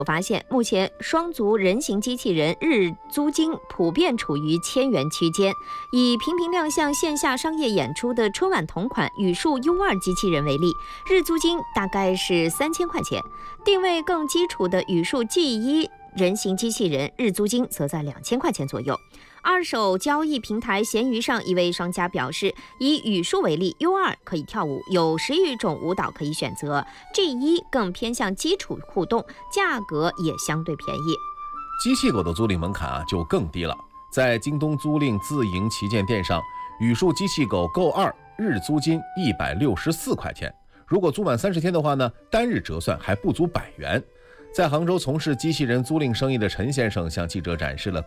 发现，目前双足人形机器人日租金普遍处于1000元区间。以频频亮相线下商业演出的春晚同款语数 U2 机器人为例，日租金大概是3000块钱。定位更基础的语数 G1人形机器人日租金则在2000块钱左右。二手交易平台闲鱼上一位商家表示，以语数为例 ，U2 可以跳舞，有10余种舞蹈可以选择 ，G1 更偏向基础互动，价格也相对便宜。 机器狗的租赁门槛就更低了，在京东租赁自营旗舰店上，语数机器狗 Go2 日租金164块钱，如果租满30天的话呢，单日折算还不足100元。在杭州从事机器人租赁生意的陈先生向记者展示了